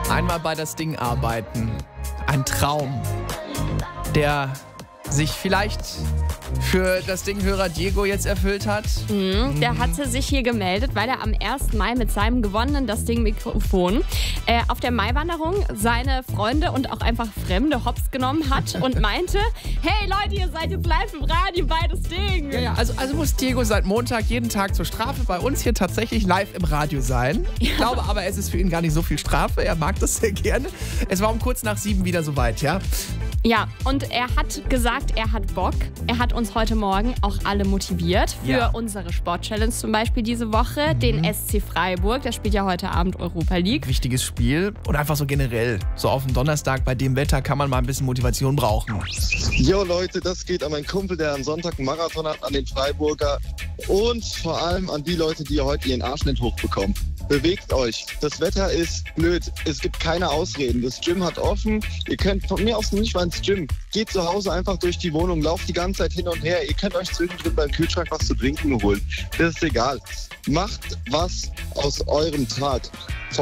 Einmal bei das Ding arbeiten. Ein Traum, der sich vielleicht für das Ding-Hörer Diego jetzt erfüllt hat. Der hatte sich hier gemeldet, weil er am 1. Mai mit seinem gewonnenen Das Ding-Mikrofon auf der Maiwanderung seine Freunde und auch einfach Fremde hops genommen hat und meinte, hey Leute, ihr seid jetzt live im Radio bei Das Ding. Ja, also muss Diego seit Montag jeden Tag zur Strafe bei uns hier tatsächlich live im Radio sein. Ich glaube aber, es ist für ihn gar nicht so viel Strafe. Er mag das sehr gerne. Es war um kurz nach 7 wieder soweit, ja? Ja, und er hat gesagt, er hat Bock. Er hat uns heute Morgen auch alle motiviert für unsere Sport-Challenge zum Beispiel diese Woche. Den SC Freiburg, der spielt ja heute Abend Europa League. Wichtiges Spiel oder einfach so generell. So auf dem Donnerstag bei dem Wetter kann man mal ein bisschen Motivation brauchen. Jo Leute, das geht an meinen Kumpel, der am Sonntag einen Marathon hat, an den Freiburger und vor allem an die Leute, die heute ihren Arsch nicht hochbekommen. Bewegt euch. Das Wetter ist blöd. Es gibt keine Ausreden. Das Gym hat offen. Ihr könnt von mir aus nicht mal ins Gym. Geht zu Hause einfach durch die Wohnung, lauft die ganze Zeit hin und her. Ihr könnt euch zwischendrin beim Kühlschrank was zu trinken holen. Das ist egal. Macht was aus eurem Tag.